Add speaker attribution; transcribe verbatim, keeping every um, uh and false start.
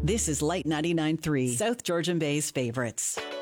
Speaker 1: This is Light ninety-nine point three, South Georgian Bay's favorites.